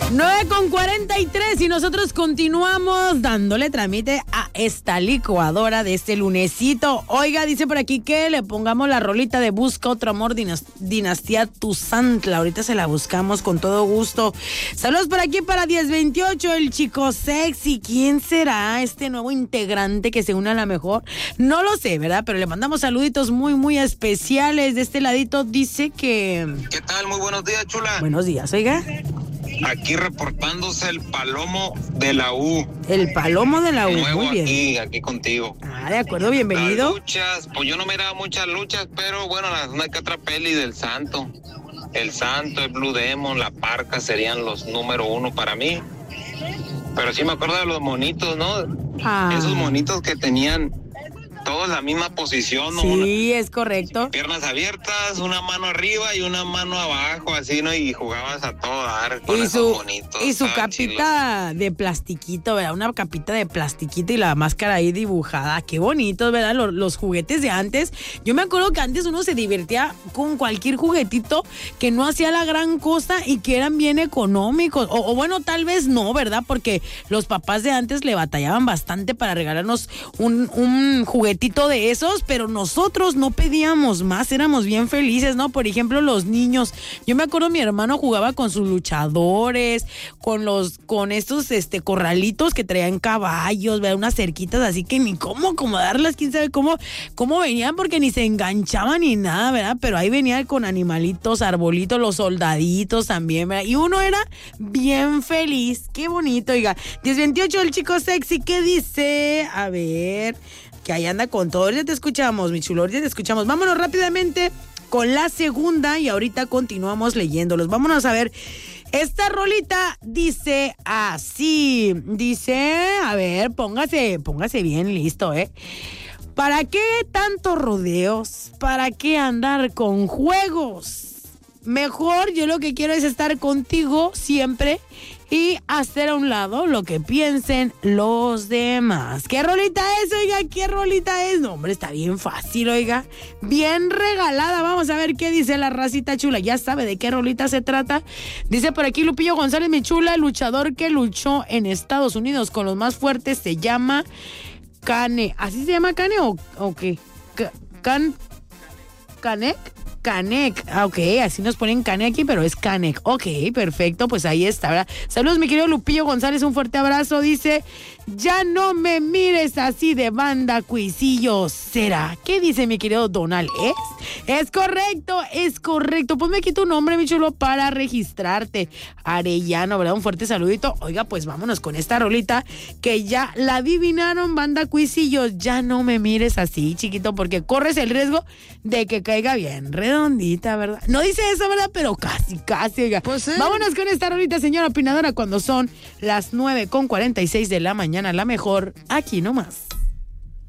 9:43 y nosotros continuamos dándole trámite a esta licuadora de este lunesito. Oiga, dice por aquí que le pongamos la rolita de Busca Otro Amor, Dinastía Tuzantla. Ahorita se la buscamos con todo gusto. Saludos por aquí para 1028, el chico sexy. ¿Quién será este nuevo integrante que se une a la mejor? No lo sé, ¿verdad? Pero le mandamos saluditos muy, muy especiales. De este ladito dice que... ¿Qué tal? Muy buenos días, chula. Buenos días, oiga. Aquí reportándose el Palomo de la U. El Palomo de la U, nuevo, muy bien. aquí contigo. Ah, de acuerdo, bienvenido. Las luchas, pues yo no miraba muchas luchas, pero bueno, una que otra peli del Santo. El Santo, el Blue Demon, la Parca serían los número 1 para mí. Pero sí me acuerdo de los monitos, ¿no? Esos monitos que tenían todos la misma posición, ¿no? Sí, es correcto. Piernas abiertas, una mano arriba y una mano abajo, así, ¿no? Y jugabas a todo dar con esos bonitos. Y su capita de plastiquito, ¿verdad? Una capita de plastiquito y la máscara ahí dibujada. Qué bonitos, ¿verdad? Los juguetes de antes. Yo me acuerdo que antes uno se divertía con cualquier juguetito que no hacía la gran cosa y que eran bien económicos. O bueno, tal vez no, ¿verdad? Porque los papás de antes le batallaban bastante para regalarnos un juguetito de esos, pero nosotros no pedíamos más, éramos bien felices, ¿no? Por ejemplo, los niños. Yo me acuerdo mi hermano jugaba con sus luchadores, con estos corralitos que traían caballos, ¿verdad? Unas cerquitas así que ni cómo acomodarlas, quién sabe cómo venían, porque ni se enganchaban ni nada, ¿verdad? Pero ahí venían con animalitos, arbolitos, los soldaditos también, ¿verdad? Y uno era bien feliz. Qué bonito, oiga. 1028, el chico sexy, ¿qué dice? A ver... que ahí anda con todo. Ya te escuchamos, mi chulo, ya te escuchamos. Vámonos rápidamente con la segunda y ahorita continuamos leyéndolos. Vámonos a ver. Esta rolita dice así. Dice, a ver, póngase bien listo, ¿eh? ¿Para qué tantos rodeos? ¿Para qué andar con juegos? Mejor yo lo que quiero es estar contigo siempre y hacer a un lado lo que piensen los demás. ¿Qué rolita es, oiga? ¿Qué rolita es? No, hombre, está bien fácil, oiga. Bien regalada. Vamos a ver qué dice la racita chula. Ya sabe de qué rolita se trata. Dice por aquí Lupillo González, mi chula, el luchador que luchó en Estados Unidos con los más fuertes se llama Kane. ¿Así se llama Kane o qué? ¿Canek? Canek, ok, así nos ponen Canek aquí, pero es Canek. Ok, perfecto, pues ahí está, ¿verdad? Saludos, mi querido Lupillo González, un fuerte abrazo. Dice, ya no me mires así de banda, cuisillo, ¿será? ¿Qué dice mi querido Donald? Es correcto. Ponme aquí tu nombre, mi chulo, para registrarte. Arellano, ¿verdad? Un fuerte saludito. Oiga, pues vámonos con esta rolita que ya la adivinaron, banda cuisillos. Ya no me mires así, chiquito, porque corres el riesgo de que caiga bien redondita, ¿verdad? No dice eso, ¿verdad? Pero casi, oiga. Pues sí. Vámonos con esta rolita, señora opinadora, cuando son las 9:46 de la mañana, la mejor, aquí nomás.